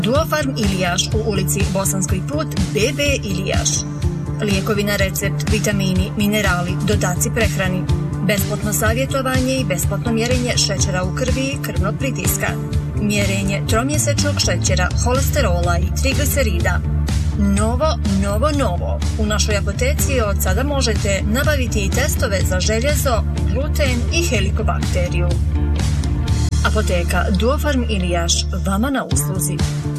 Duofarm Ilijaš u ulici Bosanski put BB Ilijaš. Lijekovi na recept, vitamini, minerali, dodaci prehrani. Besplatno savjetovanje i besplatno mjerenje šećera u krvi i krvnog pritiska. Mjerenje tromjesečnog šećera, holesterola i triglicerida. Novo. U našoj apoteci od sada možete nabaviti i testove za željezo, gluten i helikobakteriju. Apoteka Duofarm Ilijaš, vama na usluzi.